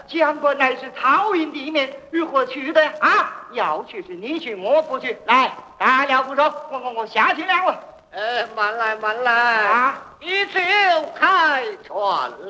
江本来是曹营地面，如何去的啊？要去是你去，我不去。来，大了不说，我下去两位。 慢来， 啊！ 你就开船。